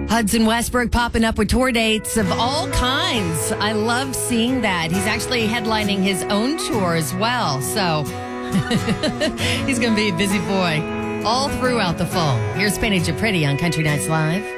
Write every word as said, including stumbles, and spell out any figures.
Hudson Westbrook popping up with tour dates of all kinds. I love seeing that. He's actually headlining his own tour as well. So he's going to be a busy boy all throughout the fall. Here's Painted You Pretty on Country Nights Live.